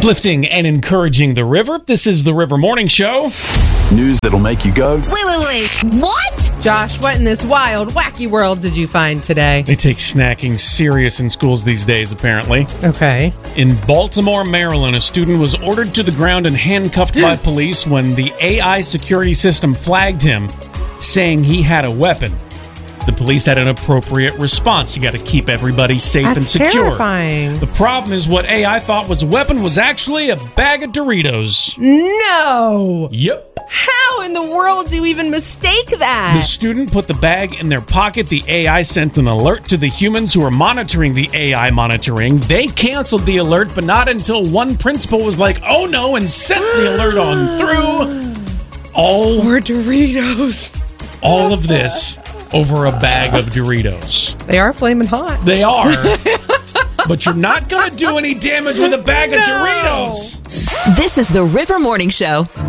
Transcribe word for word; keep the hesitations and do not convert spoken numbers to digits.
Uplifting and encouraging the river. This is the River Morning Show. News that'll make you go, Wait, wait, wait. What? Josh, what in this wild, wacky world did you find today? They take snacking serious in schools these days, apparently. Okay. In Baltimore, Maryland, a student was ordered to the ground and handcuffed by police when the A I security system flagged him, saying he had a weapon. The police had an appropriate response. You got to keep everybody safe That's and secure. terrifying. The problem is what A I thought was a weapon was actually a bag of Doritos. No! Yep. How in the world do you even mistake that? The student put the bag in their pocket. The A I sent an alert to the humans who were monitoring the A I monitoring. They canceled the alert, but not until one principal was like, oh no, and sent the alert on through. All, More Doritos. all of this over a bag of Doritos. They are flaming hot. They are. But you're not going to do any damage with a bag of No. Doritos. This is the River Morning Show.